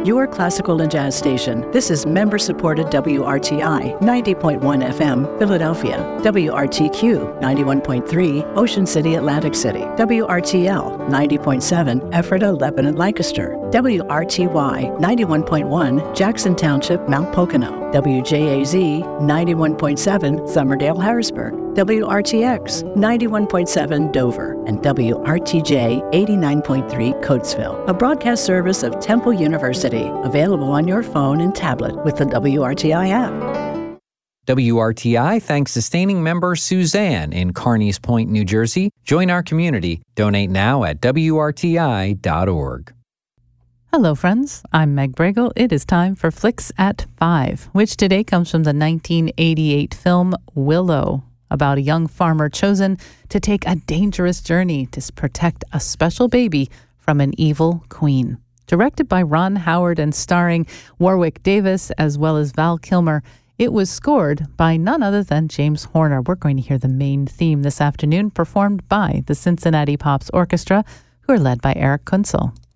your classical and jazz station. This is member-supported WRTI 90.1 FM, Philadelphia, WRTQ 91.3, Ocean City, Atlantic City, WRTL 90.7, Ephrata, Lebanon, Lancaster, WRTY 91.1, Jackson Township, Mount Pocono, WJAZ 91.7, Somerdale, Harrisburg, WRTX 91.7, Dover, and WRTJ 89.3, Coatesville, a broadcast service of Temple University, available on your phone and tablet with the WRTI app. WRTI thanks sustaining member Suzanne in Carneys Point, New Jersey. Join our community. Donate now at WRTI.org. Hello, friends. I'm Meg Bregel. It is time for Flicks at 5, which today comes from the 1988 film Willow, about a young farmer chosen to take a dangerous journey to protect a special baby from an evil queen. Directed by Ron Howard and starring Warwick Davis as well as Val Kilmer, it was scored by none other than James Horner. We're going to hear the main theme this afternoon, performed by the Cincinnati Pops Orchestra, who are led by Eric Kunzel.